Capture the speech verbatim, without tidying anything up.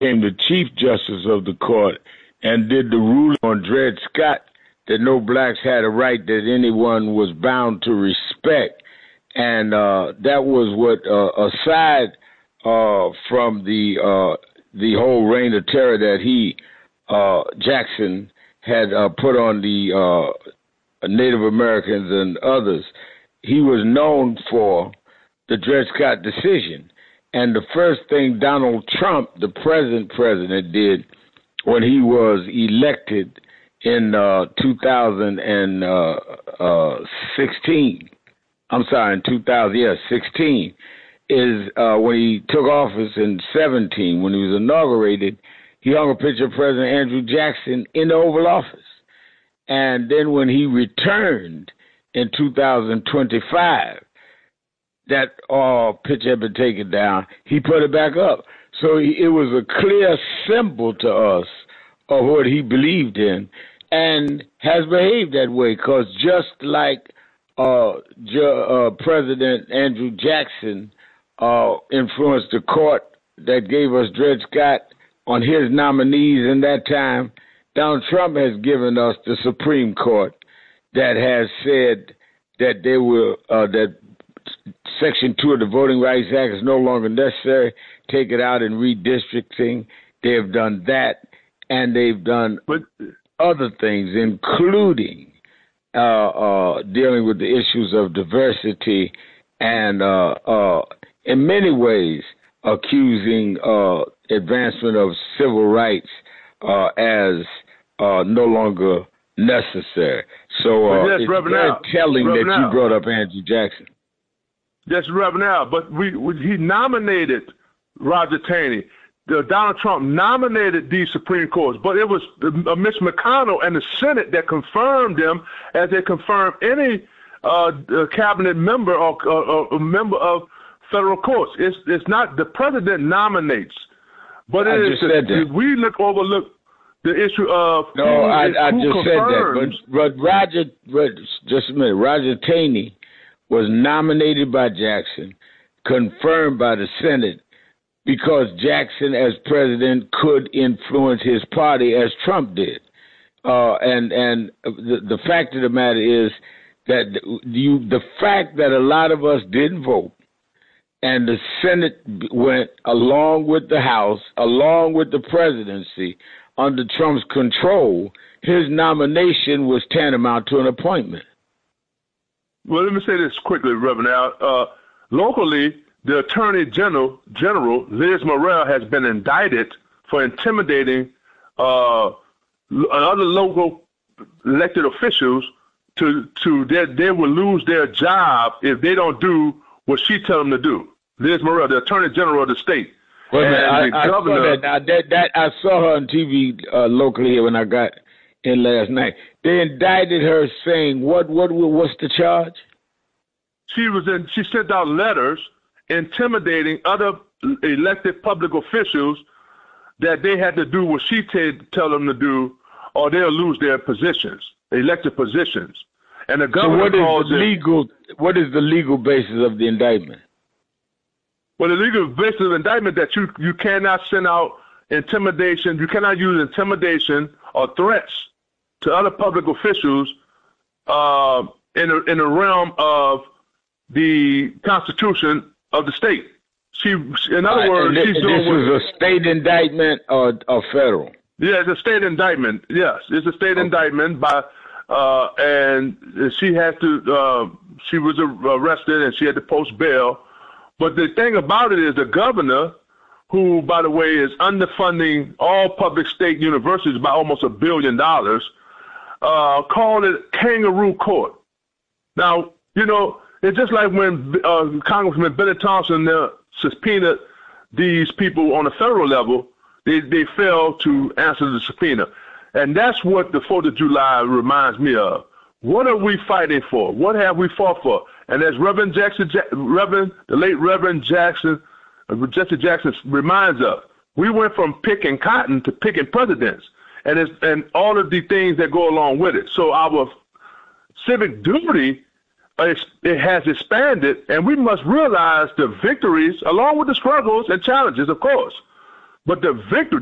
became the Chief Justice of the court and did the ruling on Dred Scott that no blacks had a right that anyone was bound to respect. And uh, that was what, uh, aside uh, from the uh, the whole reign of terror that he, uh, Jackson, had uh, put on the uh, Native Americans and others, he was known for the Dred Scott decision. And the first thing Donald Trump, the present president, did when he was elected in uh, two thousand sixteen, I'm sorry, in two thousand, yeah, sixteen, is uh, when he took office in seventeen, when he was inaugurated, he hung a picture of President Andrew Jackson in the Oval Office. And then when he returned in two thousand twenty-five, that uh, picture had been taken down, he put it back up. So he, it was a clear symbol to us of what he believed in and has behaved that way, because just like uh, Ju- uh, President Andrew Jackson uh, influenced the court that gave us Dred Scott on his nominees in that time, Donald Trump has given us the Supreme Court that has said that they will uh, that Section two of the Voting Rights Act is no longer necessary. Take it out in redistricting. They have done that, and they've done but, other things, including uh, uh, dealing with the issues of diversity and, uh, uh, in many ways, accusing uh, advancement of civil rights uh, as uh, no longer necessary. So uh, yes, it's Reverend very Al, telling Reverend that Al. you brought up Andrew Jackson. Yes, Reverend Al, but we, we he nominated Roger Taney. The, Donald Trump nominated these Supreme Courts, but it was uh, Mitch McConnell and the Senate that confirmed them, as they confirm any uh, cabinet member or, or, or member of federal courts. It's it's not the president nominates, but it I is the, we look overlook the issue of no. Who, I, I who just confirms. said that, but, but Roger, but just a minute, Roger Taney was nominated by Jackson, confirmed by the Senate, because Jackson, as president, could influence his party as Trump did. Uh, and and the, the fact of the matter is that you, the fact that a lot of us didn't vote, and the Senate went along with the House, along with the presidency, under Trump's control, his nomination was tantamount to an appointment. Well, let me say this quickly, Reverend Al. Uh, locally, the Attorney General, General Liz Morrell, has been indicted for intimidating uh, other local elected officials to to that they will lose their job if they don't do what she tells them to do. Liz Morrell, the Attorney General of the state. Well, and I, the I governor, saw that. Now, that, that. I saw her on T V uh, locally here when I got in last night. They indicted her saying, what, what, what's the charge? She was in, she sent out letters intimidating other elected public officials that they had to do what she t- tell them to do, or they'll lose their positions, elected positions. And the governor so what calls is the legal, it, what is the legal basis of the indictment? Well, the legal basis of indictment that you, you cannot send out intimidation, you cannot use intimidation or threats to other public officials uh, in, a, in the realm of the Constitution of the state. She, in other uh, words, this, she's this doing is a state indictment or, or federal? Yeah, it's a state indictment. Yes, it's a state okay. indictment by, uh, and she had to. Uh, she was arrested and she had to post bail. But the thing about it is, the governor, who, by the way, is underfunding all public state universities by almost a billion dollars, uh, called it kangaroo court. Now, you know, it's just like when uh, Congressman Benny Thompson uh, subpoenaed these people on a federal level, they, they failed to answer the subpoena. And that's what the fourth of July reminds me of. What are we fighting for? What have we fought for? And as Reverend Jackson, Reverend, the late Reverend Jackson, uh, Jesse Jackson reminds us, we went from picking cotton to picking presidents, and it's, and all of the things that go along with it. So our civic duty, uh, it has expanded, and we must realize the victories along with the struggles and challenges, of course. But the victor,